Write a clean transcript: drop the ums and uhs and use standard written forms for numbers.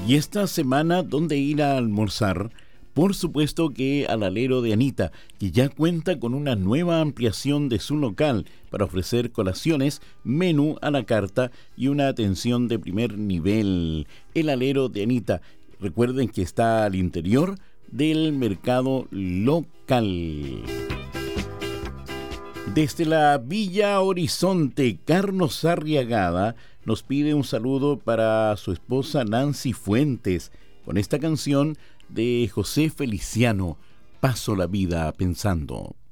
Y esta semana, ¿dónde ir a almorzar? Por supuesto que al Alero de Anita, que ya cuenta con una nueva ampliación de su local para ofrecer colaciones, menú a la carta y una atención de primer nivel. El Alero de Anita, recuerden que está al interior del mercado local. Desde la Villa Horizonte, Carlos Arriagada nos pide un saludo para su esposa Nancy Fuentes con esta canción de José Feliciano, Paso la vida pensando.